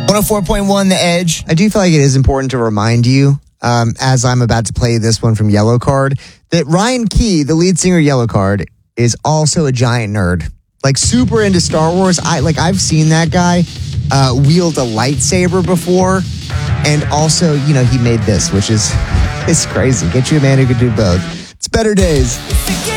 104.1 The Edge. I do feel like it is important to remind you, as I'm about to play this one from Yellow Card, that Ryan Key, the lead singer of Yellow Card, is also a giant nerd. Like, super into Star Wars. I've seen that guy wield a lightsaber before. And also, he made this, which is it's crazy. Get you a man who can do both. It's Better Days.